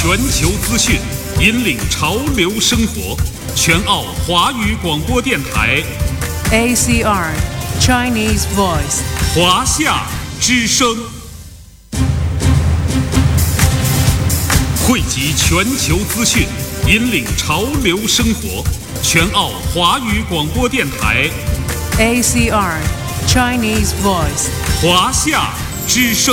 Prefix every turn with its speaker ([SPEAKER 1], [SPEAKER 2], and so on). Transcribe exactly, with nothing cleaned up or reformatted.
[SPEAKER 1] 全球资讯，引领潮流生活。全澳华语广播电台
[SPEAKER 2] A C R Chinese Voice
[SPEAKER 1] 华夏之声，汇集全球资讯，引领潮流生活。全澳华语广播电台
[SPEAKER 2] A C R Chinese Voice
[SPEAKER 1] 华夏之声。